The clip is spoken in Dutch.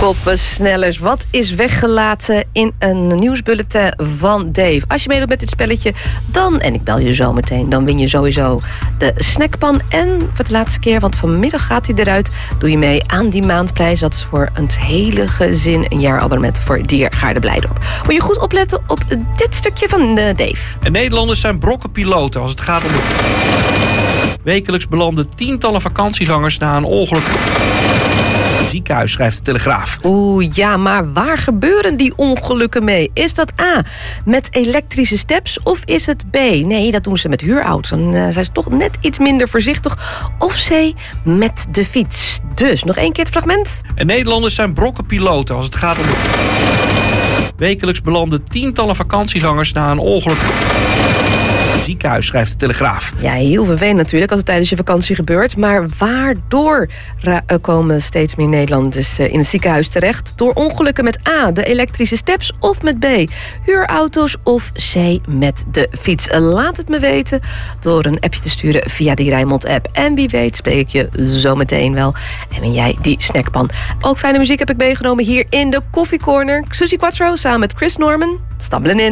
Koppensnellers, wat is weggelaten in een nieuwsbulletin van Dave? Als je meedoet met dit spelletje, en ik bel je zo meteen, dan win je sowieso de snackpan. En voor de laatste keer, want vanmiddag gaat hij eruit, doe je mee aan die maandprijs. Dat is voor het hele gezin een jaarabonnement voor Diergaarde Blijdorp. Moet je goed opletten op dit stukje van Dave. En Nederlanders zijn brokkenpiloten als het gaat om wekelijks belanden tientallen vakantiegangers na een ongeluk. Ziekenhuis, schrijft de Telegraaf. Ja, maar waar gebeuren die ongelukken mee? Is dat A, met elektrische steps, of is het B? Nee, dat doen ze met huurauto's. Dan zijn ze toch net iets minder voorzichtig. Of C, met de fiets. Dus, nog één keer het fragment. En Nederlanders zijn brokkenpiloten als het gaat om wekelijks belanden tientallen vakantiegangers na een ongeluk. Ziekenhuis, schrijft de Telegraaf. Ja, heel vervelend natuurlijk als het tijdens je vakantie gebeurt. Maar waardoor komen steeds meer Nederlanders in het ziekenhuis terecht? Door ongelukken met A, de elektrische steps, of met B, huurauto's, of C, met de fiets. Laat het me weten door een appje te sturen via die Rijnmond-app. En wie weet spreek ik je zo meteen wel. En ben jij die snackpan. Ook fijne muziek heb ik meegenomen hier in de Koffiecorner. Susie Quattro samen met Chris Norman. Stabbelen in.